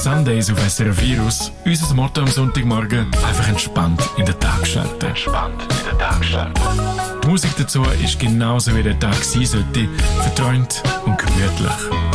Sundays auf SRF Virus. Unser Motto am Sonntagmorgen: einfach entspannt in den Tag starten. Entspannt in den Tag starten. Die Musik dazu ist genauso wie der Tag sein sollte: verträumt und gemütlich.